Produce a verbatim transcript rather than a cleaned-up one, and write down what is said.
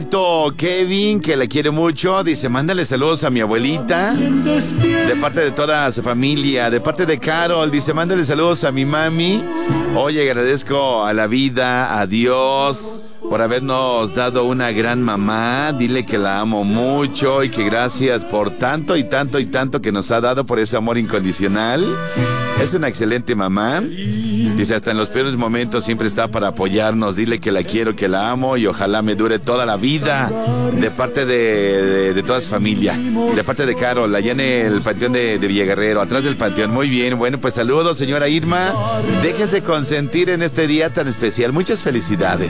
Kevin, que le quiere mucho, dice, mándale saludos a mi abuelita, de parte de toda su familia, de parte de Carol, dice, mándale saludos a mi mami. Oye, agradezco a la vida, a Dios, por habernos dado una gran mamá. Dile que la amo mucho y que gracias por tanto y tanto y tanto que nos ha dado, por ese amor incondicional. Es una excelente mamá. Dice, hasta en los peores momentos siempre está para apoyarnos. Dile que la quiero, que la amo y ojalá me dure toda la vida. De parte de, de, de toda su familia. De parte de Carol, allá en el panteón de, de Villaguerrero, atrás del panteón. Muy bien, bueno, pues saludos, señora Irma. Déjese consentir en este día tan especial. Muchas felicidades.